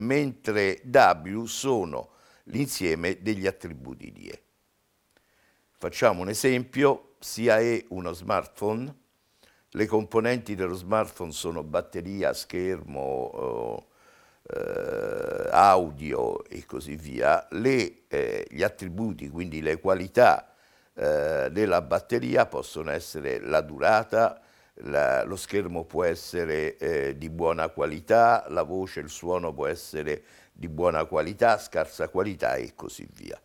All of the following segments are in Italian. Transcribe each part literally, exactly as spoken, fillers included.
mentre W sono l'insieme degli attributi di E. Facciamo un esempio, sia E uno smartphone, le componenti dello smartphone sono batteria, schermo, eh, audio e così via. Le, eh, gli attributi, quindi le qualità eh, della batteria possono essere la durata, la, lo schermo può essere eh, di buona qualità, la voce, il suono può essere di buona qualità, scarsa qualità e così via.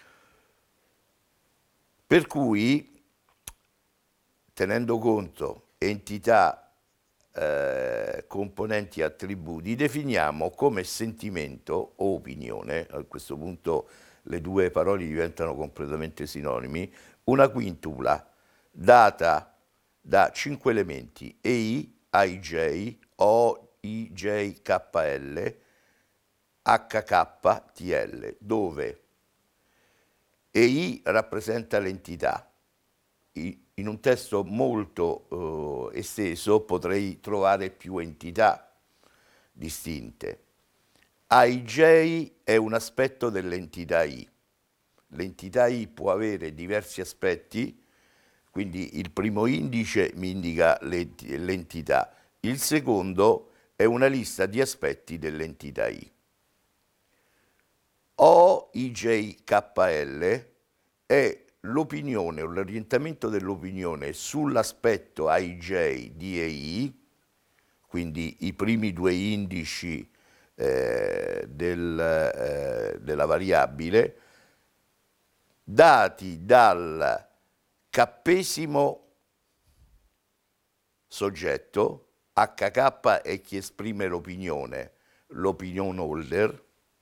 Per cui, tenendo conto entità, eh, componenti, attributi, definiamo come sentimento o opinione, a questo punto le due parole diventano completamente sinonimi, una quintupla data da cinque elementi: E I, I J, O I J K L, H K T L, dove E I rappresenta l'entità. In un testo molto eh, esteso potrei trovare più entità distinte. I J è un aspetto dell'entità I. L'entità I può avere diversi aspetti, quindi il primo indice mi indica l'entità, il secondo è una lista di aspetti dell'entità I. O I J K L è l'opinione o l'orientamento dell'opinione sull'aspetto I J di E I, quindi i primi due indici eh, del, eh, della variabile, dati dal cappesimo soggetto, H K è chi esprime l'opinione, l'opinion holder,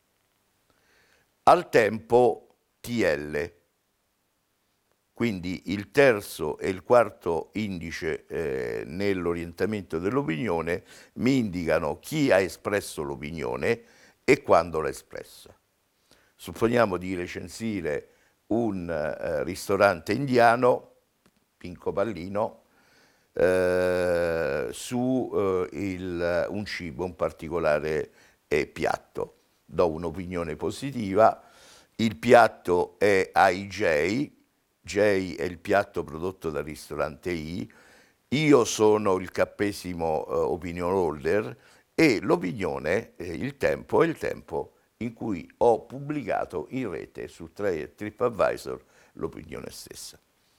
al tempo T L. Quindi il terzo e il quarto indice eh, nell'orientamento dell'opinione mi indicano chi ha espresso l'opinione e quando l'ha espressa. Supponiamo di recensire un eh, ristorante indiano, Pinco Pallino, eh, su eh, il, un cibo, un particolare eh, piatto. Do un'opinione positiva, il piatto è I J, J è il piatto prodotto dal ristorante I, io sono il cappesimo uh, opinion holder e l'opinione, eh, il tempo è il tempo in cui ho pubblicato in rete su TripAdvisor l'opinione stessa.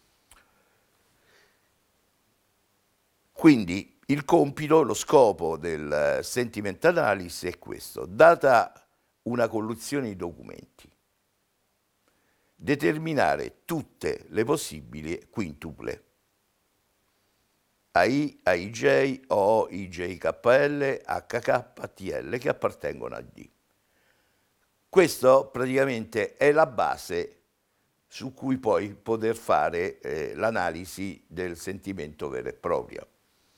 Quindi il compito, lo scopo del sentiment analysis è questo: data una collezione di documenti, determinare tutte le possibili quintuple A I, A I J, O, I J K L, H K, T L che appartengono a D. Questo praticamente è la base su cui poi poter fare eh, l'analisi del sentimento vero e proprio.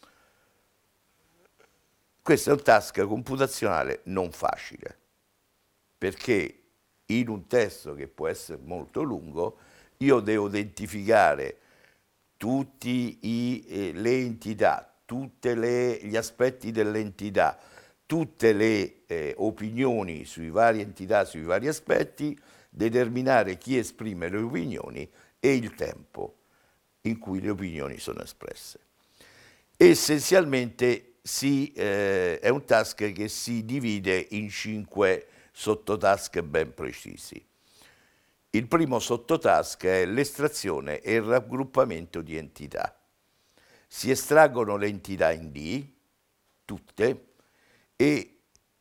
Questo è un task computazionale non facile, perché in un testo che può essere molto lungo io devo identificare tutte eh, le entità, tutti gli aspetti dell'entità, tutte le eh, opinioni sui vari entità, sui vari aspetti, determinare chi esprime le opinioni e il tempo in cui le opinioni sono espresse. Essenzialmente si, eh, è un task che si divide in cinque sottotask ben precisi. Il primo sottotask è l'estrazione e il raggruppamento di entità. Si estraggono le entità in D, tutte, e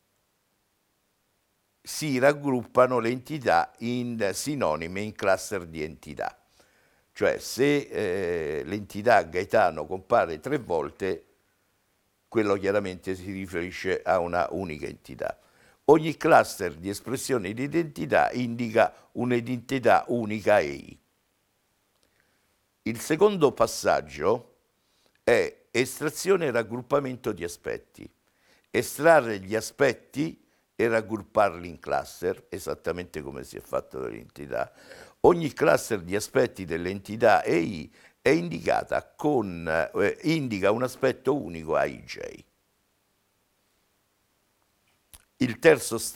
si raggruppano le entità in sinonime, in cluster di entità. Cioè, se eh, l'entità Gaetano compare tre volte, quello chiaramente si riferisce a una unica entità. Ogni cluster di espressione di identità indica un'identità unica E I. Il secondo passaggio è estrazione e raggruppamento di aspetti. Estrarre gli aspetti e raggrupparli in cluster, esattamente come si è fatto dall'entità. Ogni cluster di aspetti dell'entità E I è indicata con, eh, indica un aspetto unico A I J. Il terzo